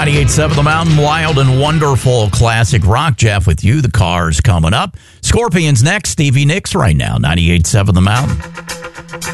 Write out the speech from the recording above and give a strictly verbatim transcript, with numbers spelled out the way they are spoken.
ninety-eight point seven The Mountain, wild and wonderful classic rock. Jeff with you. The Cars coming up. Scorpions next. Stevie Nicks right now. ninety-eight point seven The Mountain.